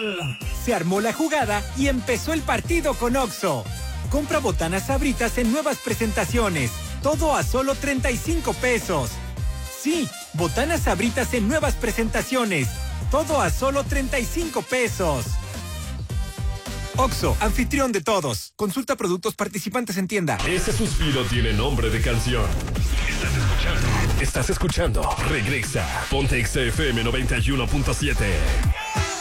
Se armó la jugada y empezó el partido con Oxxo. Compra botanas Sabritas en nuevas presentaciones. Todo a solo 35 pesos. Sí, botanas Sabritas en nuevas presentaciones. Todo a solo 35 pesos. Oxxo, anfitrión de todos. Consulta productos participantes en tienda. Ese suspiro tiene nombre de canción. Estás escuchando. Regresa. Ponte XFM 91.7.